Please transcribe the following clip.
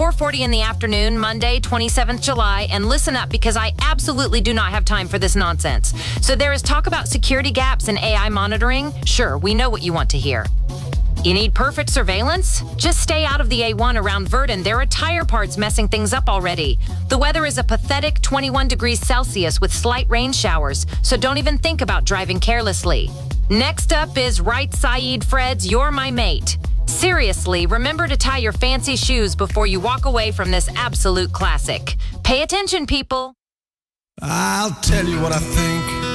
4:40 in the afternoon, Monday, 27th July, and listen up because I absolutely do not have time for this nonsense. So there is talk about security gaps and AI monitoring. Sure, we know what you want to hear. You need perfect surveillance? Just stay out of the A1 around Verdun. There are tire parts messing things up already. The weather is a pathetic 21 degrees Celsius with slight rain showers, so don't even think about driving carelessly. Next up is Right Saeed Fred's You're My Mate. Seriously, remember to tie your fancy shoes before you walk away from this absolute classic. Pay attention, people. I'll tell you what I think.